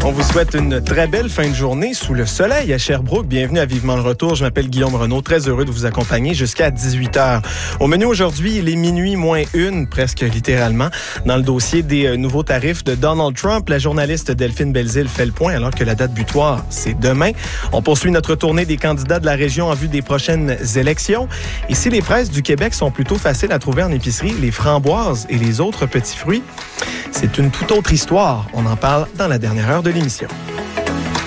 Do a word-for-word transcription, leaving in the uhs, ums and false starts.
On vous souhaite une très belle fin de journée sous le soleil à Sherbrooke. Bienvenue à Vivement le Retour. Je m'appelle Guillaume Renaud. Très heureux de vous accompagner jusqu'à dix-huit heures. Au menu aujourd'hui, il est minuit moins une, presque littéralement. Dans le dossier des nouveaux tarifs de Donald Trump, la journaliste Delphine Belzile fait le point alors que la date butoir, c'est demain. On poursuit notre tournée des candidats de la région en vue des prochaines élections. Et si les fraises du Québec sont plutôt faciles à trouver en épicerie, les framboises et les autres petits fruits, c'est une toute autre histoire. On en parle dans la dernière heure de l'émission.